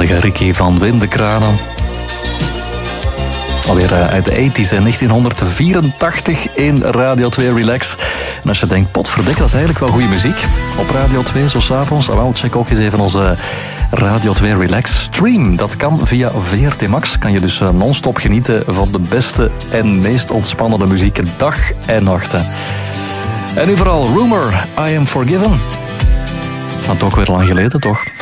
Geweldige Ricky van Wim de Kranen. Alweer uit de 80's, 1984 in Radio 2 Relax. En als je denkt, potverdikke, dat is eigenlijk wel goede muziek. Op Radio 2, zo s'avonds. Wel, check ook eens even onze Radio 2 Relax stream. Dat kan via VRT Max. Kan je dus non-stop genieten van de beste en meest ontspannende muziek dag en nacht. En nu vooral Rumor, I Am Forgiven. Dat is ook weer lang geleden, toch?